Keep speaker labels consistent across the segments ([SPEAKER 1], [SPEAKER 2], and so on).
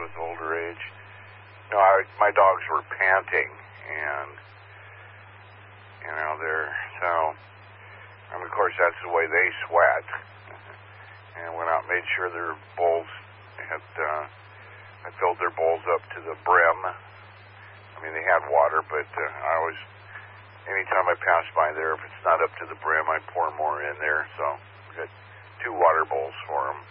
[SPEAKER 1] with older age. My dogs were panting, and and of course that's the way they sweat. And went out and made sure their bowls had, I filled their bowls up to the brim. I mean, they had water, but I always, anytime I pass by there, if it's not up to the brim, I pour more in there. So I got 2 water bowls for them.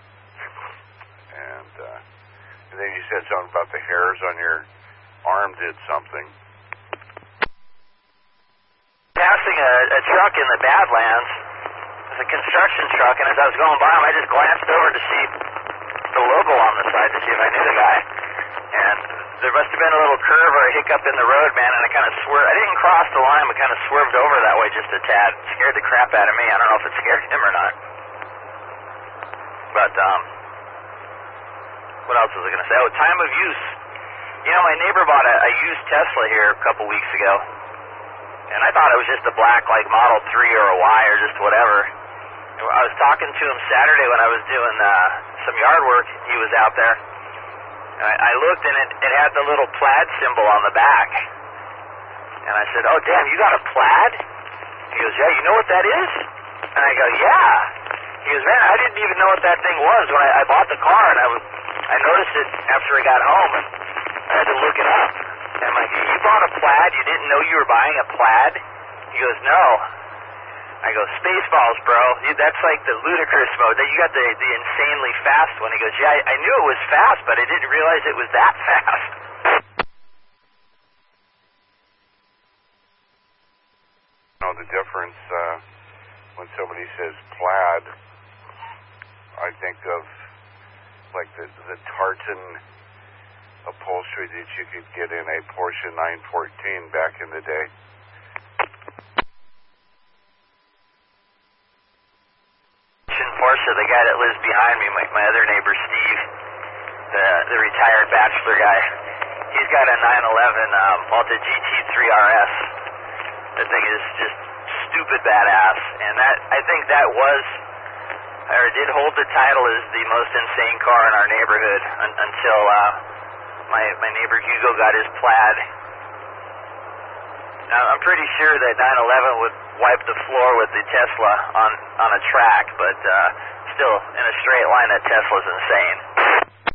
[SPEAKER 1] And then you said something about the hairs on your arm did something.
[SPEAKER 2] Passing a truck in the Badlands. It was a construction truck, and as I was going by him, I just glanced over to see the logo on the side to see if I knew the guy. And there must have been a little curve or a hiccup in the road, man, and I kind of swerved. I didn't cross the line, but kind of swerved over that way just a tad. Scared the crap out of me. I don't know if it scared him or not. But, what else was I going to say? Oh, time of use. My neighbor bought a used Tesla here a couple weeks ago. And I thought it was just a black, like, Model 3 or a Y or just whatever. I was talking to him Saturday when I was doing some yard work. He was out there. And I looked, and it had the little plaid symbol on the back. And I said, "Oh, damn, you got a plaid?" He goes, "Yeah, you know what that is?" And I go, "Yeah." He goes, "Man, I didn't even know what that thing was when I bought the car, and I noticed it after I got home, and I had to look it up." And I'm like, "You bought a plaid? You didn't know you were buying a plaid?" He goes, "No." I go, "Spaceballs, bro. That's like the ludicrous mode. You got the insanely fast one." He goes, "Yeah, I knew it was fast, but I didn't realize it was that fast."
[SPEAKER 1] The difference when somebody says plaid, I think of like the tartan upholstery that you could get in a Porsche 914 back in the day.
[SPEAKER 2] Porsche, the guy that lives behind me, my other neighbor Steve, the retired bachelor guy, he's got a 911 Malta GT3 RS. That thing is just stupid badass, and I think that did hold the title as the most insane car in our neighborhood until my neighbor Hugo got his plaid. Now, I'm pretty sure that 911 would wipe the floor with the Tesla on a track, but still, in a straight line, that Tesla's insane.